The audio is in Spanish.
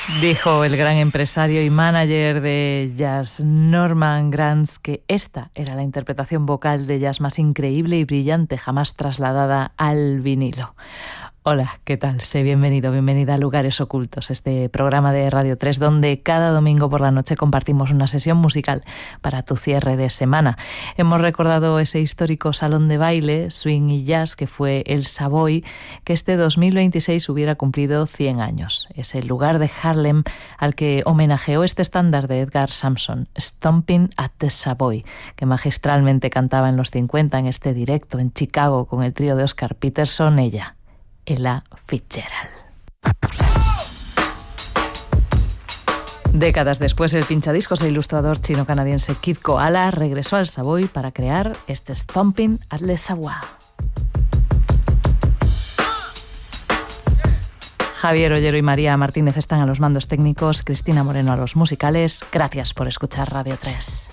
Dijo el gran empresario y manager de jazz Norman Granz que esta era la interpretación vocal de jazz más increíble y brillante jamás trasladada al vinilo. Hola, ¿qué tal? Sé bienvenido, bienvenida a Lugares Ocultos, este programa de Radio 3 donde cada domingo por la noche compartimos una sesión musical para tu cierre de semana. Hemos recordado ese histórico salón de baile, swing y jazz que fue el Savoy, que este 2026 hubiera cumplido 100 años. Es el lugar de Harlem al que homenajeó este estándar de Edgar Sampson, Stomping at the Savoy, que magistralmente cantaba en los 50 en este directo en Chicago con el trío de Oscar Peterson, Ella Fitzgerald. Décadas después, el pinchadiscos e ilustrador chino-canadiense Kid Koala regresó al Savoy para crear este Stomping at the Savoy. Javier Ollero y María Martínez están a los mandos técnicos, Cristina Moreno a los musicales. Gracias por escuchar Radio 3.